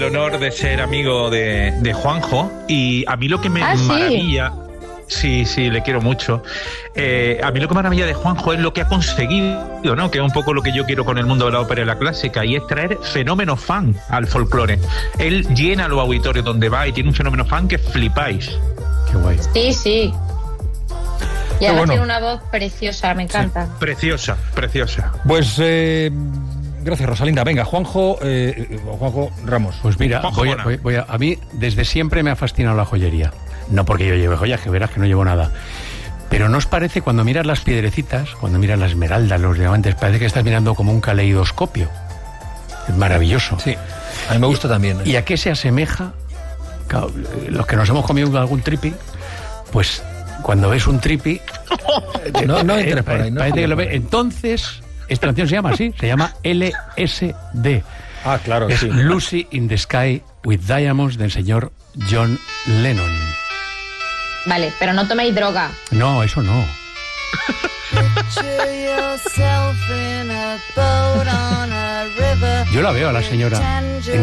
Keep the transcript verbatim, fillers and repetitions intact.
honor de ser amigo de, de Juanjo, y a mí lo que me ¿Ah, sí? maravilla, sí, sí, le quiero mucho, eh, a mí lo que me maravilla de Juanjo es lo que ha conseguido, ¿no? Que es un poco lo que yo quiero con el mundo de la ópera y la clásica, y es traer fenómeno fan al folclore. Él llena los auditorios donde va y tiene un fenómeno fan que flipáis. Qué guay. Sí, sí. Y Qué además bueno. tiene una voz preciosa, me encanta. Preciosa, preciosa. Pues eh, gracias, Rosalinda. Venga, Juanjo, eh, Juanjo Ramos. Pues mira, Juanjo voy a, Bona. voy- voy a, a mí desde siempre me ha fascinado la joyería. No porque yo lleve joyas, que verás que no llevo nada. Pero ¿no os parece cuando miras las piedrecitas, cuando miras la esmeralda, los diamantes, parece que estás mirando como un caleidoscopio? Es maravilloso. Sí, a mí me gusta también. ¿Y a qué se asemeja? Claro, los que nos hemos comido algún tripi, pues cuando ves un tripi... No, no eh, entres por ahí, no parece que lo por ve- ahí. Entonces, esta canción se llama así, se llama L S D. Ah, claro, Es sí. Lucy in the Sky with Diamonds del señor John Lennon. Vale, pero no toméis droga. No, eso no. Yo la veo a la señora